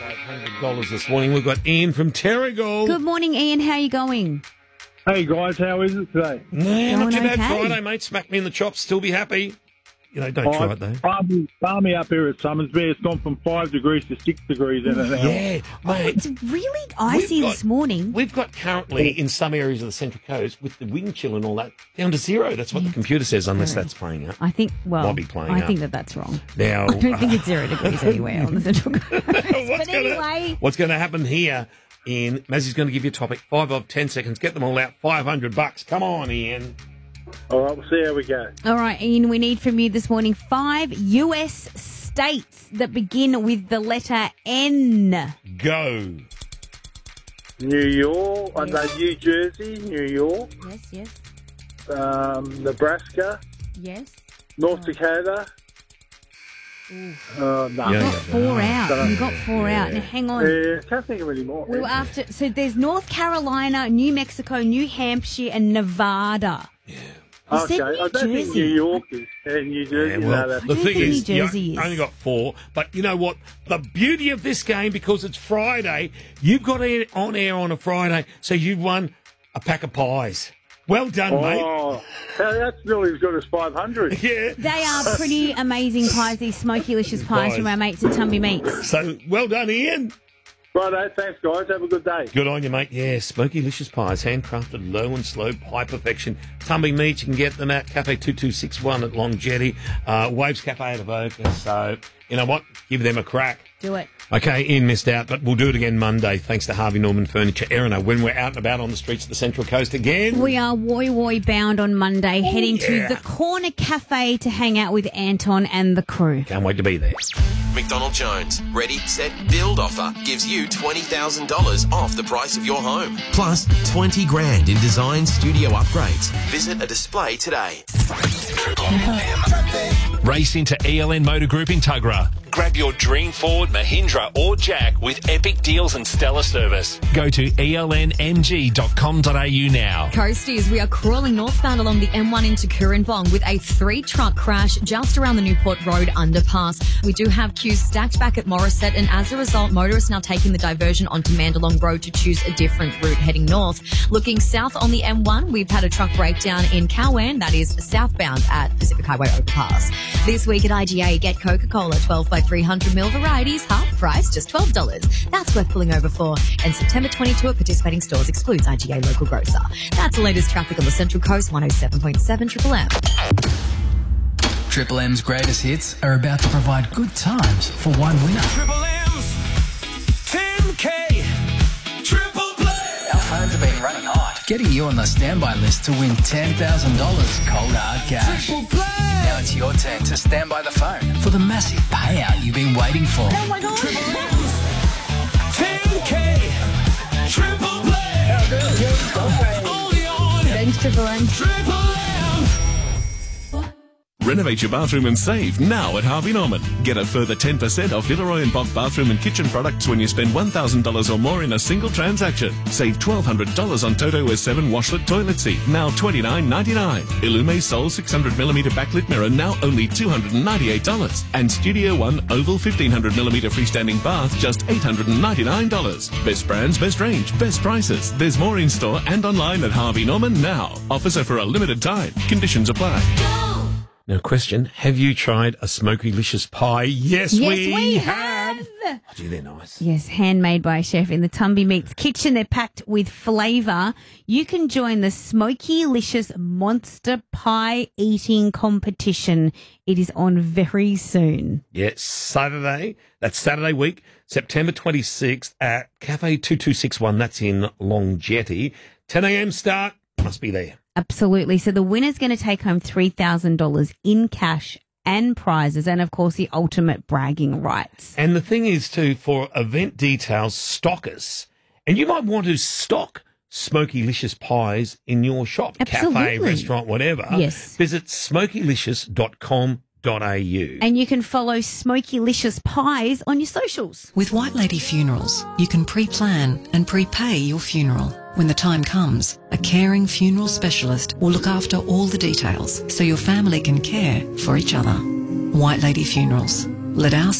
$500 this morning. We've got Ian from Terrigal. Good morning, Ian. How are you going? Hey guys, how is it today? Nah, not too bad. okay. Friday, mate. Smack me in the chops. Still be happy. You know, don't try it though. Balmy up here at Summersby. It's gone from 5 degrees to 6 degrees in an hour. Yeah, mate. It's really icy this morning. We've got currently in some areas of the Central Coast with the wind chill and all that down to zero. That's what the computer says, unless that's playing up. I think, Might be playing I up. think that's wrong. Now, I don't think it's 0 degrees anywhere on the Central Coast. Anyway. What's going to happen here? Ian, Mazzie's going to give you a topic. 5 of 10 seconds. Get them all out. $500. Come on, Ian. All right, we'll see how we go. All right, Ian, we need from you this morning 5 US states that begin with the letter N. Go. New York, New Jersey, New York, Yes. Nebraska, Yes. North Dakota. No. Yeah. 4 out. You got 4 out. Now, hang on. Yeah, can't think of any more. We were after. So there's North Carolina, New Mexico, New Hampshire, and Nevada. Yeah. Okay, New I don't think Jersey. New York is. New Jersey. Yeah, well, no, that's the don't thing think is, New you Jersey is. only got 4. But you know what? The beauty of this game, because it's Friday, you've got it on air on a Friday, so you've won a pack of pies. Well done, mate. Oh, that's nearly as good as 500. Yeah. They are pretty amazing pies, these smoky licious pies from our mates at Tumby Meats. So, well done, Ian. Righto, thanks guys. Have a good day. Good on you, mate. Yeah, smoky licious pies, handcrafted, low and slow, pie perfection. Tumby Meats, you can get them at Cafe 2261 at Long Jetty, Waves Cafe at Avoca. So, you know what? Give them a crack. Do it. Okay, Ian missed out, but we'll do it again Monday, thanks to Harvey Norman Furniture Erina, when we're out and about on the streets of the Central Coast again. We are Woy bound on Monday, heading to the Corner Cafe to hang out with Anton and the crew. Can't wait to be there. McDonald Jones Ready, Set, Build offer gives you $20,000 off the price of your home. Plus 20 grand in design studio upgrades. Visit a display today. Race into ELN Motor Group in Tuggerah. Grab your dream Ford, Mahindra or Jack with epic deals and stellar service. Go to elnmg.com.au now. Coasties, we are crawling northbound along the M1 into Cooranbong with a 3-truck crash just around the Newport Road underpass. We do have queues stacked back at Morisset, and as a result, motorists now taking the diversion onto Mandalong Road to choose a different route heading north. Looking south on the M1, we've had a truck breakdown in Cowan, that is southbound at Pacific Highway Overpass. This week at IGA, get Coca-Cola 12 by 300ml varieties, half price, just $12. That's worth pulling over for. And September 22 at participating stores excludes IGA local grocer. That's the latest traffic on the Central Coast, 107.7 Triple M. Triple M's greatest hits are about to provide good times for one winner. Triple M's 10K Triple Play. Our phones have been running hot, getting you on the standby list to win $10,000 cold hard cash. Triple Play. Now it's your turn to stand by the phone for the massive payout you've been waiting for. Oh my God. Triple M's 10K Triple Play. Only on Thanks, Triple M. Triple M. Renovate your bathroom and save now at Harvey Norman. Get a further 10% off Villeroy and Bock bathroom and kitchen products when you spend $1,000 or more in a single transaction. Save $1,200 on Toto S7 washlet toilet seat, now $29.99. Illume Sol 600mm backlit mirror, now only $298. And Studio One Oval 1500mm freestanding bath, just $899. Best brands, best range, best prices. There's more in store and online at Harvey Norman now. Offers are for a limited time. Conditions apply. Now, question, have you tried a smoky licious pie? Yes, we have. Oh, gee, they're nice. Yes, handmade by a chef in the Tumby Meats kitchen. They're packed with flavour. You can join the Smoky Licious Monster Pie Eating Competition. It is on very soon. Yes, Saturday. That's Saturday week, September 26th at Cafe 2261. That's in Long Jetty. 10 a.m. start. Must be there. Absolutely. So the winner's going to take home $3,000 in cash and prizes, and of course the ultimate bragging rights. And the thing is too, for event details, stock us. And you might want to stock Smoky Licious pies in your shop, Absolutely. cafe, restaurant, whatever. Yes. Visit smokylicious.com.au. And you can follow Smoky Licious Pies on your socials. With White Lady Funerals, you can pre-plan and prepay your funeral. When the time comes, a caring funeral specialist will look after all the details so your family can care for each other. White Lady Funerals. Let our